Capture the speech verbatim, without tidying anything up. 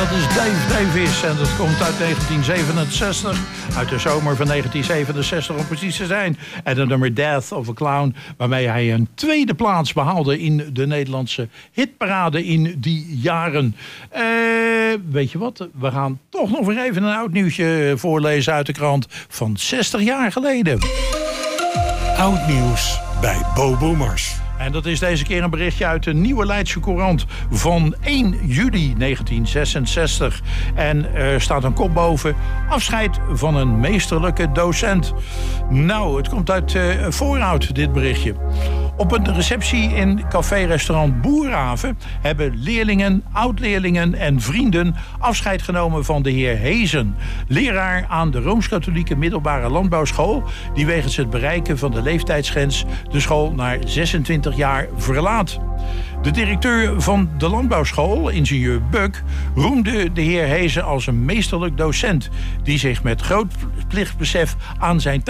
dat is Dave Davies en dat komt uit negentien zevenenzestig. Uit de zomer van negentien zevenenzestig om precies te zijn. En het nummer Death of a Clown, waarmee hij een tweede plaats behaalde in de Nederlandse hitparade in die jaren. Uh, weet je wat, we gaan toch nog weer even een oud nieuwsje voorlezen uit de krant van zestig jaar geleden. Oud nieuws bij Bobo Mars. En dat is deze keer een berichtje uit de Nieuwe Leidse Courant van één juli negentien zesenzestig. En er staat een kop boven: afscheid van een meesterlijke docent. Nou, het komt uit uh, Voorhout, dit berichtje. Op een receptie in café-restaurant Boerhaven hebben leerlingen, oud-leerlingen en vrienden afscheid genomen van de heer Hezen, leraar aan de Rooms-Katholieke Middelbare Landbouwschool, die wegens het bereiken van de leeftijdsgrens de school naar zesentwintig jaar verlaat. De directeur van de landbouwschool, ingenieur Buck, roemde de heer Hezen als een meesterlijk docent die zich met groot plichtbesef aan zijn